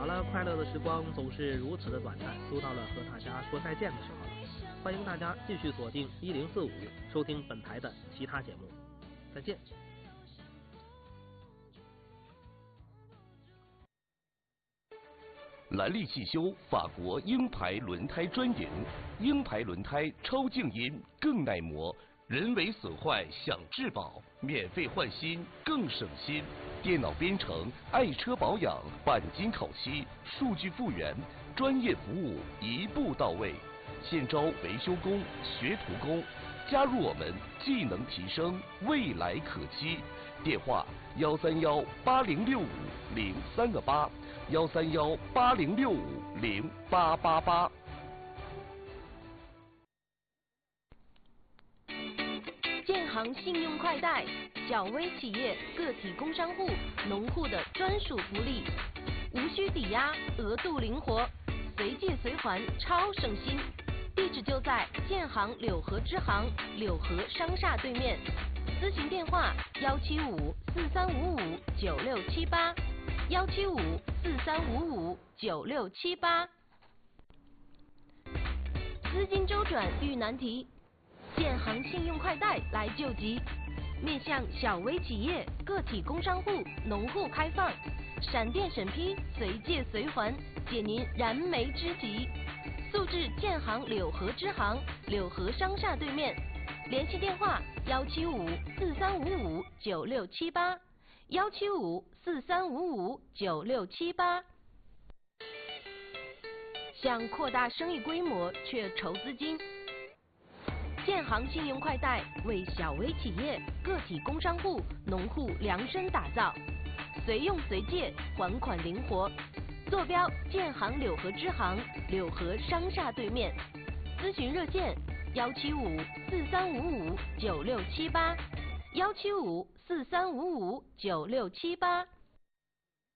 好了，快乐的时光总是如此的短暂，又到了和大家说再见的时候了。欢迎大家继续锁定1045，收听本台的其他节目。再见。 兰利汽修法国鹰牌轮胎专营，鹰牌轮胎超静音更耐磨，人为损坏享质保，免费换新更省心。电脑编程、爱车保养、钣金烤漆、数据复原，专业服务一步到位。现招维修工、学徒工，加入我们，技能提升，未来可期。电话131806503个8，13180650888。 建行信用快贷，小微企业、个体工商户、农户的专属福利，无需抵押，额度灵活，随借随还，超省心。地址就在建行柳河支行柳河商厦对面，咨询电话175-4355-9678，175-4355-9678。资金周转遇难题，建行信用快贷来救急，面向小微企业、个体工商户、农户开放，闪电审批，随借随还，解您燃眉之急。速至建行柳河支行柳河商厦对面，联系电话175-4355-9678，175-4355-9678。想扩大生意规模却筹资金，建行信用快贷为小微企业、个体工商户、农户量身打造，随用随借，还款灵活。坐标建行柳河支行柳河商厦对面，咨询热线175-4355-9678，175-4355-9678。